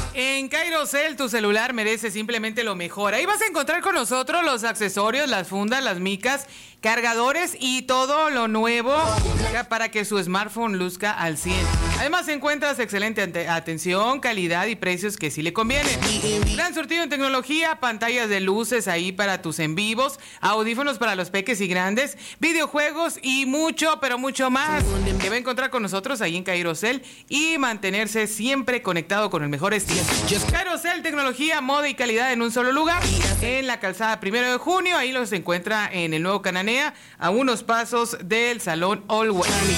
En Cairocel, tu celular merece simplemente lo mejor. Ahí vas a encontrar con nosotros los accesorios, las fundas, las micas, cargadores y todo lo nuevo para que su smartphone luzca al 100. Además encuentras excelente atención, calidad y precios que sí le convienen. Gran surtido en tecnología, pantallas de luces ahí para tus en vivos, audífonos para los peques y grandes, videojuegos y mucho, pero mucho más. Que va a encontrar con nosotros ahí en Cairocel y mantenerse siempre conectado con el mejor estilo. Cairocel, tecnología, moda y calidad en un solo lugar. En la calzada 1 de junio, ahí los encuentra en el nuevo Cananea, a unos pasos del Salón All Way.